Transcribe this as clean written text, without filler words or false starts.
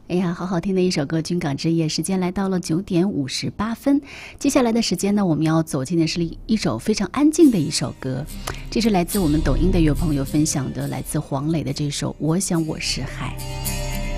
哎呀，好好听的一首歌《军港之夜》，时间来到了9:58。接下来的时间呢，我们要走进的是一首非常安静的一首歌，这是来自我们抖音的一位朋友分享的，来自黄磊的这首《我想我是海》。